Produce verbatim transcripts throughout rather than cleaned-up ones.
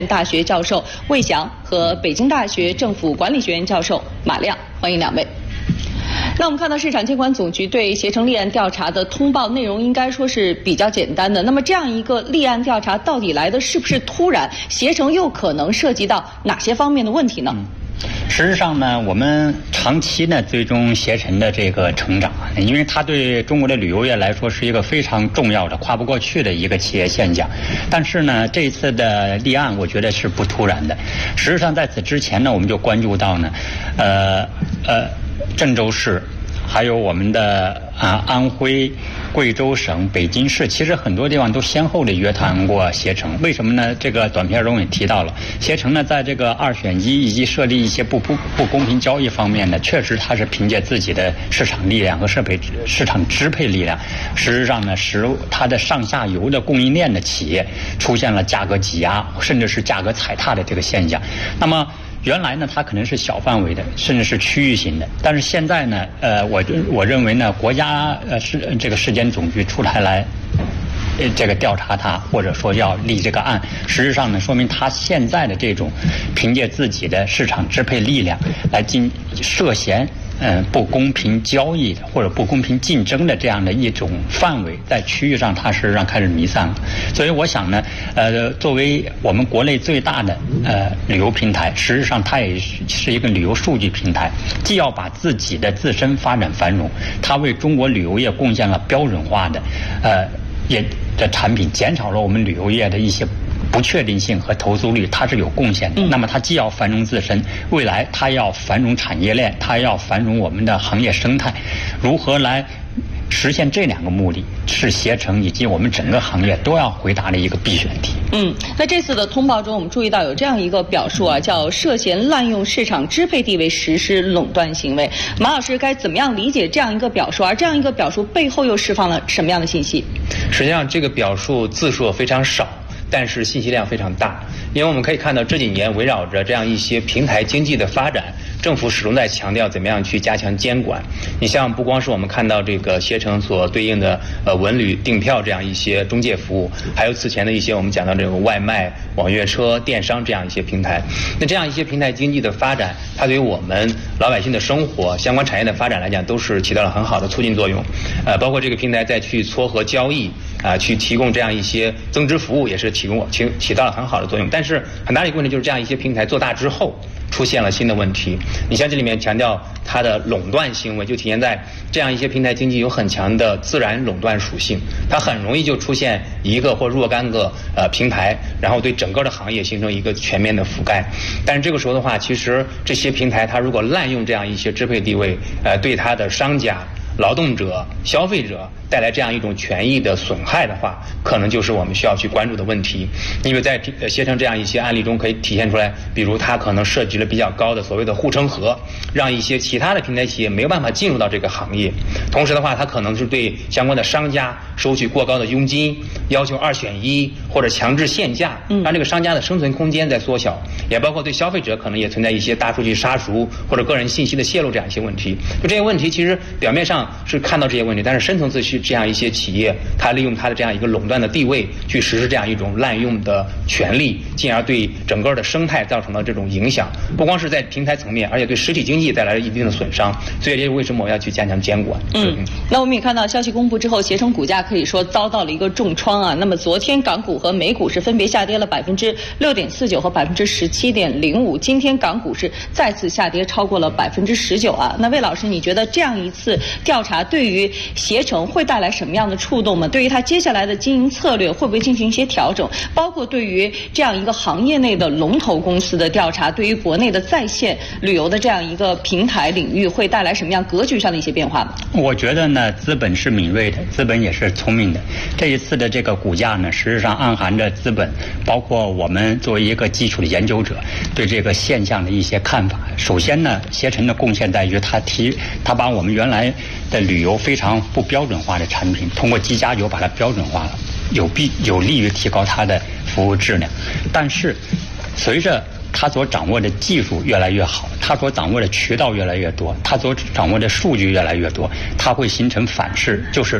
大学教授魏翔和北京大学政府管理学院教授马亮，欢迎两位。那我们看到市场监管总局对携程立案调查的通报内容应该说是比较简单的。那么这样一个立案调查到底来的是不是突然？携程又可能涉及到哪些方面的问题呢？嗯事实上呢，我们长期呢追踪携程的这个成长，因为它对中国的旅游业来说是一个非常重要的、跨不过去的一个企业现象。但是呢，这一次的立案，我觉得是不突然的。实际上，在此之前呢，我们就关注到呢，呃呃，郑州市，还有我们的啊安徽、贵州省、北京市，其实很多地方都先后的约谈过携程。为什么呢？这个短片中也提到了，携程呢在这个二选一以及设立一些不不不公平交易方面呢，确实它是凭借自己的市场力量和设备市场支配力量，事实上呢，使它的上下游的供应链的企业出现了价格挤压，甚至是价格踩踏的这个现象。那么原来呢，它可能是小范围的，甚至是区域型的。但是现在呢，呃，我我认为呢，国家呃市这个市监总局出台来，呃，这个调查它，或者说要立这个案，实际上呢，说明它现在的这种凭借自己的市场支配力量来进涉嫌嗯不公平交易的或者不公平竞争的这样的一种范围，在区域上它实际上开始弥散了。所以我想呢，呃，作为我们国内最大的呃旅游平台，实际上它也是一个旅游数据平台，既要把自己的自身发展繁荣，它为中国旅游业贡献了标准化的呃业的产品，减少了我们旅游业的一些不确定性和投诉率，它是有贡献的。那么它既要繁荣自身，未来它要繁荣产业链，它要繁荣我们的行业生态，如何来实现这两个目的，是携程以及我们整个行业都要回答的一个必选题。 嗯，那这次的通报中，我们注意到有这样一个表述啊，叫涉嫌滥用市场支配地位实施垄断行为。马老师该怎么样理解这样一个表述？而这样一个表述背后又释放了什么样的信息？ 实际上，这个表述字数非常少，但是信息量非常大。因为我们可以看到这几年围绕着这样一些平台经济的发展，政府始终在强调怎么样去加强监管。你像不光是我们看到这个携程所对应的呃文旅订票这样一些中介服务，还有此前的一些我们讲到这个外卖、网约车、电商这样一些平台。那这样一些平台经济的发展，它对于我们老百姓的生活、相关产业的发展来讲，都是起到了很好的促进作用。呃，包括这个平台再去撮合交易啊、呃，去提供这样一些增值服务，也是提供起起到了很好的作用。但是很大的一个问题就是这样一些平台做大之后，出现了新的问题。你像这里面强调它的垄断行为，就体现在这样一些平台经济有很强的自然垄断属性，它很容易就出现一个或若干个呃平台，然后对整个的行业形成一个全面的覆盖。但是这个时候的话，其实这些平台它如果滥用这样一些支配地位，呃，对它的商家、劳动者、消费者带来这样一种权益的损害的话，可能就是我们需要去关注的问题。因为在携程这样一些案例中可以体现出来，比如它可能涉及了比较高的所谓的护城河，让一些其他的平台企业没有办法进入到这个行业。同时的话，它可能是对相关的商家收取过高的佣金，要求二选一或者强制限价，让这个商家的生存空间在缩小。也包括对消费者可能也存在一些大数据杀熟或者个人信息的泄露这样一些问题。就这些问题，其实表面上是看到这些问题，但是深层次是这样一些企业，它利用它的这样一个垄断的地位，去实施这样一种滥用的权利，进而对整个的生态造成了这种影响。不光是在平台层面，而且对实体经济带来了一定的损伤。所以这是为什么我要去加强监管。 嗯，那我们也看到消息公布之后，携程股价可以说遭到了一个重创啊。那么昨天港股和美股是分别下跌了百分之六点四九和百分之十七点零五，今天港股是再次下跌超过了百分之十九啊。那魏老师，你觉得这样一次调查对于携程会带来什么样的触动吗？对于它接下来的经营策略会不会进行一些调整？包括对于这样一个行业内的龙头公司的调查，对于国内的在线旅游的这样一个平台领域会带来什么样格局上的一些变化吗？ 我觉得呢，资本是敏锐的，资本也是聪明的。这一次的这个股价呢，实际上暗含着资本，包括我们作为一个基础的研究者，对这个现象的一些看法。首先呢，携程的贡献在于它提，它把我们原来的旅游非常不标准化的产品，通过机加酒把它标准化了，有必有利于提高它的服务质量。但是随着它所掌握的技术越来越好，它所掌握的渠道越来越多，它所掌握的数据越来越多，它会形成反噬，就是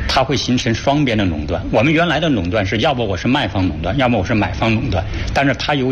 它会形成双边的垄断。我们原来的垄断是要不我是卖方垄断，要么我是买方垄断，但是它由